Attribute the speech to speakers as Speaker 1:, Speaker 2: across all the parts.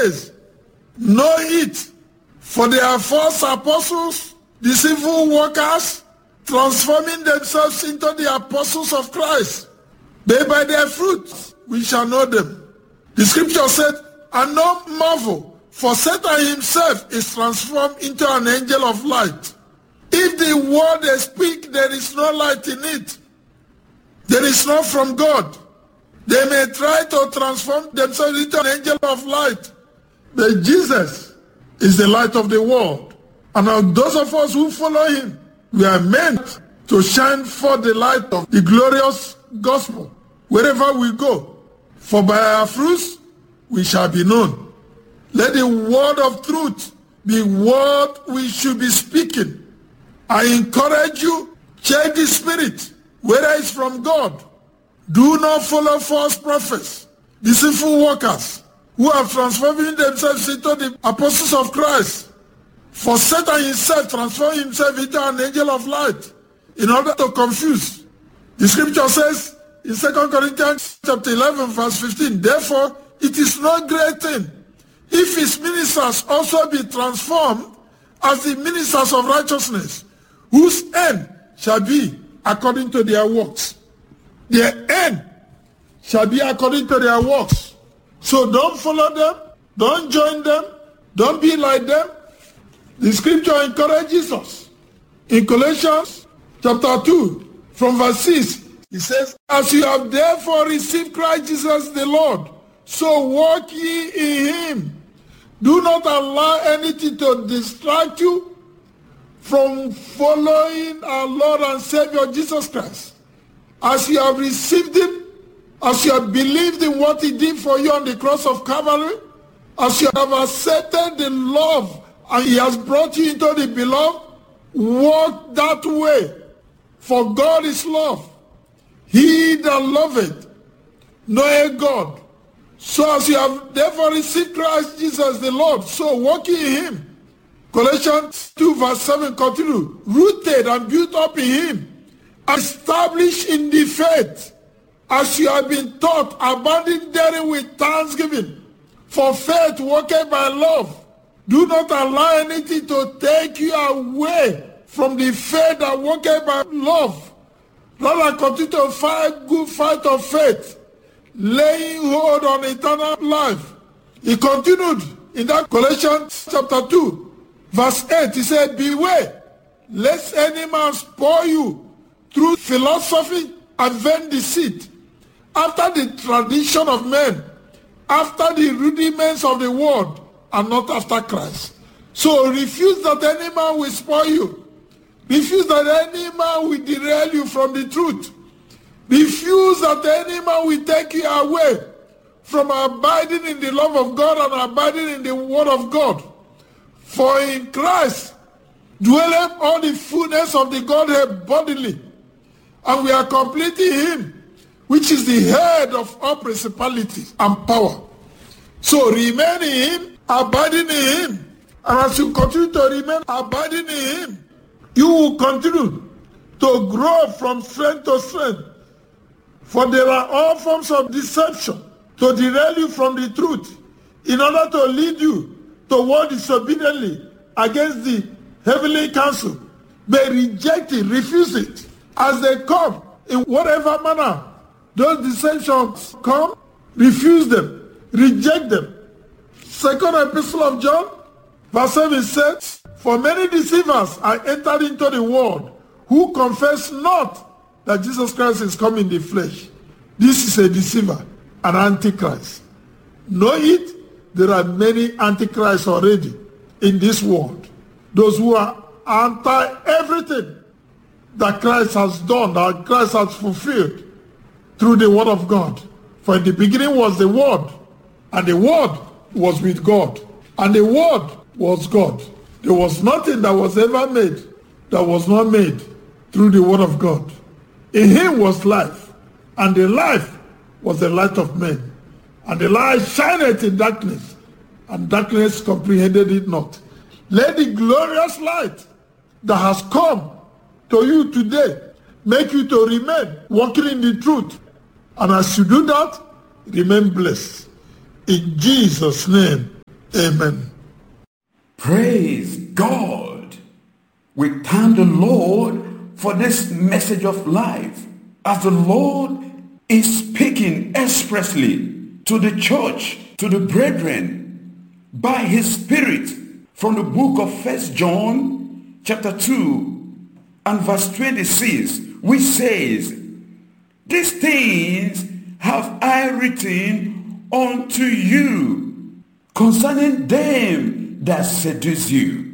Speaker 1: days. Know it, for they are false apostles, deceitful workers, transforming themselves into the apostles of Christ. But by their fruits we shall know them. The scripture said, and no marvel, for Satan himself is transformed into an angel of light. If the word they speak, there is no light in it, there is not from God. They may try to transform themselves into an angel of light, but Jesus is the light of the world. And those of us who follow him, we are meant to shine forth the light of the glorious gospel wherever we go. For by our fruits we shall be known. Let the word of truth be what we should be speaking. I encourage you, check the spirit, whether it's from God. Do not follow false prophets, deceitful workers, who are transforming themselves into the apostles of Christ. For Satan himself transformed himself into an angel of light in order to confuse. The scripture says in 2 Corinthians chapter 11 verse 15, therefore it is no great thing if his ministers also be transformed as the ministers of righteousness, whose end shall be according to their works. Their end shall be according to their works. So don't follow them, don't join them, don't be like them. The scripture encourages us. In Colossians chapter 2, from verse 6, it says, as you have therefore received Christ Jesus the Lord, so walk ye in him. Do not allow anything to distract you from following our Lord and Savior Jesus Christ. As you have received him, as you have believed in what he did for you on the cross of Calvary, as you have accepted the love and he has brought you into the beloved, walk that way. For God is love. He that loveth knoweth God. So as you have therefore received Christ Jesus the Lord, so walk in him. Colossians 2 verse 7 continue. Rooted and built up in him, established in the faith, as you have been taught, abounding therein with thanksgiving. For faith worketh by love. Do not allow anything to take you away from the faith that worketh by love. Rather continue to fight good fight of faith, laying hold on eternal life. He continued in that Colossians chapter 2, verse 8, he said, beware, lest any man spoil you through philosophy and vain deceit, after the tradition of men, after the rudiments of the world, and not after Christ. So refuse that any man will spoil you. Refuse that any man will derail you from the truth. Refuse that any man will take you away from abiding in the love of God and abiding in the word of God. For in Christ dwelleth all the fullness of the Godhead bodily, and we are complete in him, which is the head of all principalities and power. So remain in him, abiding in him. And as you continue to remain abiding in him, you will continue to grow from strength to strength. For there are all forms of deception to derail you from the truth, in order to lead you to walk disobediently against the heavenly counsel. But reject it, refuse it. As they come, in whatever manner those deceptions come, refuse them, reject them. Second Epistle of John, verse 7 says, for many deceivers are entered into the world, who confess not that Jesus Christ is come in the flesh. This is a deceiver, an antichrist. Know it, there are many antichrists already in this world. Those who are anti everything that Christ has done, that Christ has fulfilled through the word of God. For in the beginning was the word, and the word was with God, and the word was God. There was nothing that was ever made that was not made through the word of God. In him was life, and the life was the light of men. And the light shineth in darkness, and darkness comprehended it not. Let the glorious light that has come to you today make you to remain walking in the truth. And as you do that, remain blessed. In Jesus' name, Amen.
Speaker 2: Praise God. We thank the Lord for this message of life, as the Lord is speaking expressly to the church, to the brethren, by his Spirit, from the book of 1 John chapter 2 and verse 26, which says, "These things have I written unto you concerning them that seduce you."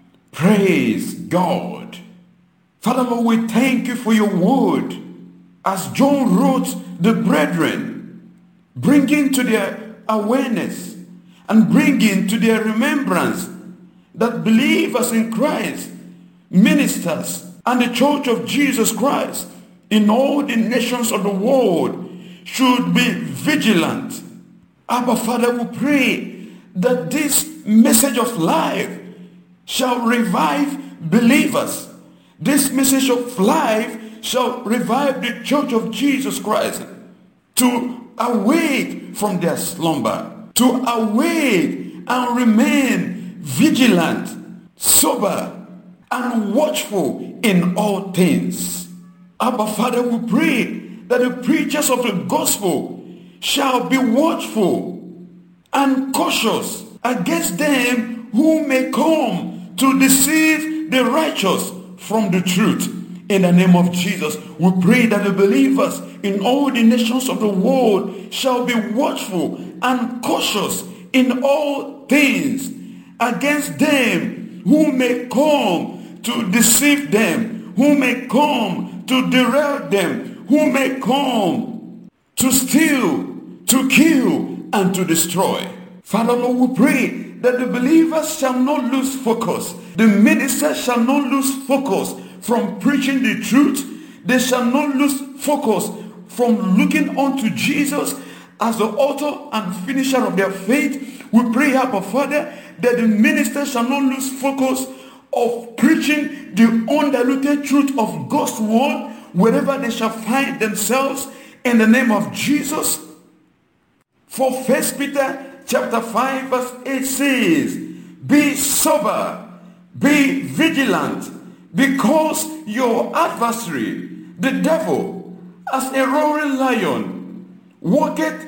Speaker 2: Praise God. Father Lord, we thank you for your word, as John wrote the brethren, bringing to their awareness and bringing to their remembrance that believers in Christ, ministers, and the church of Jesus Christ in all the nations of the world should be vigilant. Abba Father, we pray that this message of life shall revive believers. This message of life shall revive the church of Jesus Christ to awake from their slumber, to awake and remain vigilant, sober, and watchful in all things. Abba Father, we pray that the preachers of the gospel shall be watchful and cautious against them who may come to deceive the righteous from the truth. In the name of Jesus, we pray that the believers in all the nations of the world shall be watchful and cautious in all things against them who may come to deceive them, who may come to derail them, who may come to steal, to kill, and to destroy. Father Lord, we pray that the believers shall not lose focus. The ministers shall not lose focus from preaching the truth. They shall not lose focus from looking unto Jesus as the author and finisher of their faith. We pray, Abba Father, that the ministers shall not lose focus of preaching the undiluted truth of God's word wherever they shall find themselves, in the name of Jesus. For 1 Peter chapter 5 verse 8 says, "Be sober, be vigilant, because your adversary, the devil, as a roaring lion, walketh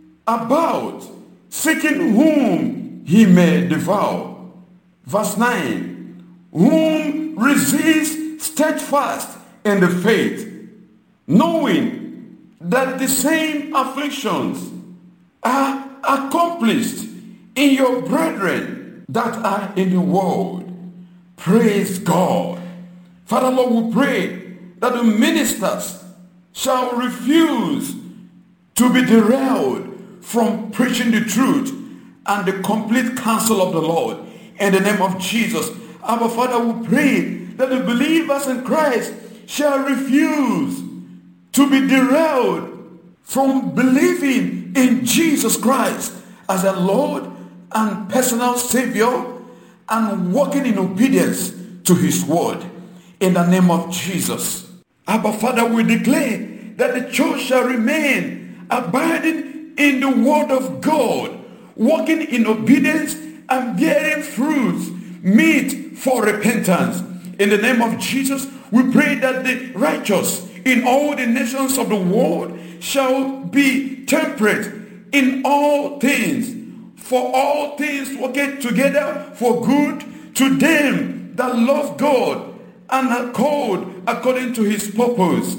Speaker 2: about, seeking whom he may devour." Verse 9, "Whom resist steadfast in the faith, knowing that the same afflictions are accomplished in your brethren that are in the world." Praise God. Father Lord, we pray that the ministers shall refuse to be derailed from preaching the truth and the complete counsel of the Lord. In the name of Jesus, our Father, we pray that the believers in Christ shall refuse to be derailed from believing in Jesus Christ as a Lord and personal Savior and walking in obedience to his word. In the name of Jesus, Abba Father, we declare that the church shall remain abiding in the word of God, walking in obedience and bearing fruits meet for repentance. In the name of Jesus, we pray that the righteous in all the nations of the world shall be temperate in all things, for all things work together for good to them that love God and are called according to his purpose.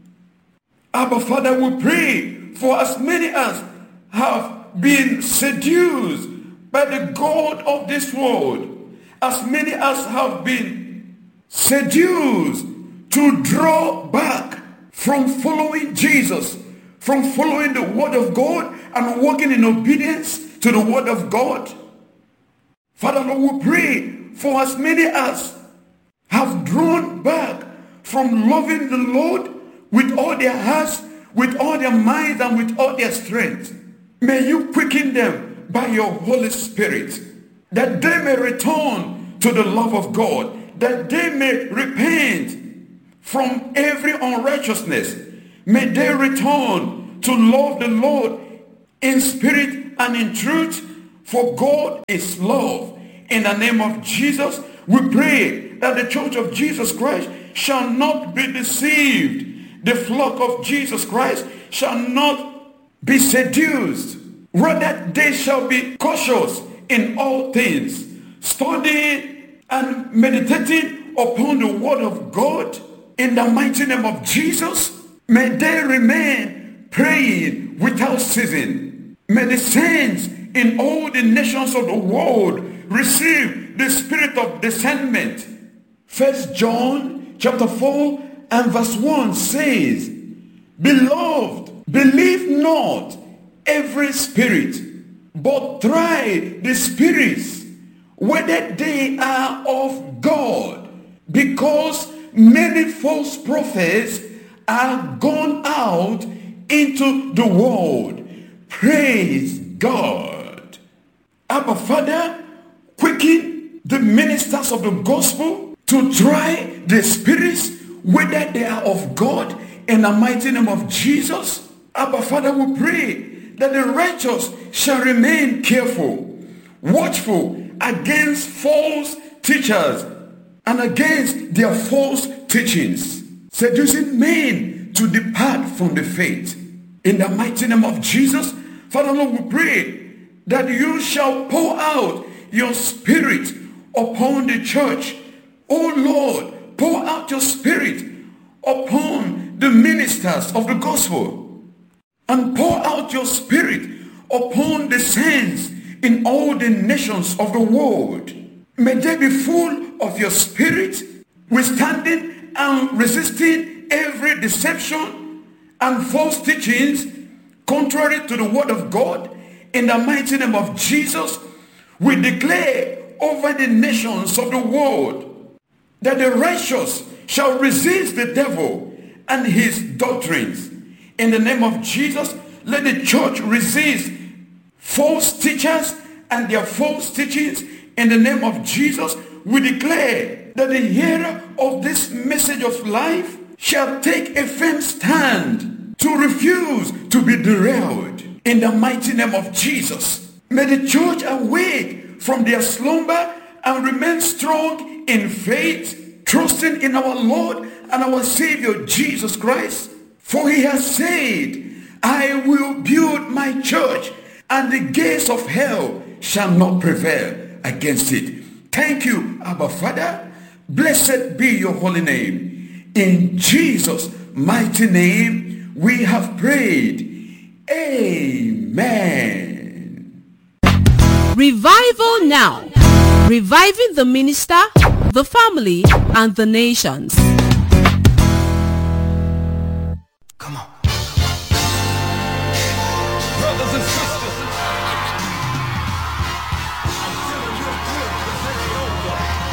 Speaker 2: Abba Father, we pray for as many as have been seduced by the God of this world, as many as have been seduced to draw back from following Jesus, from following the word of God and walking in obedience to the word of God. Father Lord, we pray for as many as have drawn back from loving the Lord with all their hearts, with all their minds, and with all their strength. May you quicken them by your Holy Spirit, that they may return to the love of God, that they may repent from every unrighteousness. May they return to love the Lord in spirit and in truth, For God is love. In the name of Jesus, we pray that the church of Jesus Christ shall not be deceived. The flock of Jesus Christ shall not be seduced. Rather, they shall be cautious in all things, studying and meditating upon the word of God. In the mighty name of Jesus, may they remain praying without ceasing. May the saints in all the nations of the world receive the spirit of discernment. 1 John chapter 4 and verse 1 says, Beloved, believe not every spirit, but try the spirits, whether they are of God, because many false prophets are gone out into the world. Praise God. Abba Father, quicken the ministers of the gospel to try the spirits, whether they are of God, in the mighty name of Jesus. Abba Father, we pray that the righteous shall remain careful, watchful against false teachers and against their false teachings, seducing men to depart from the faith. In the mighty name of Jesus, Father Lord, we pray that you shall pour out your spirit upon the church. Oh Lord, pour out your spirit upon the ministers of the gospel, and pour out your spirit upon the saints in all the nations of the world. May they be full of your spirit, withstanding and resisting every deception and false teachings contrary to the word of God. In the mighty name of Jesus, we declare over the nations of the world that the righteous shall resist the devil and his doctrines. In the name of Jesus, let the church resist false teachers and their false teachings. In the name of Jesus, we declare that the hearer of this message of life shall take a firm stand to refuse to be derailed. In the mighty name of Jesus, may the church awake from their slumber and remain strong in faith, trusting in our Lord and our Savior Jesus Christ. For he has said, I will build my church, and the gates of hell shall not prevail against it. Thank you, Abba Father. Blessed be your holy name. In Jesus' mighty name we have prayed. Amen.
Speaker 3: Revival Now. Reviving the minister, the family, and the nations.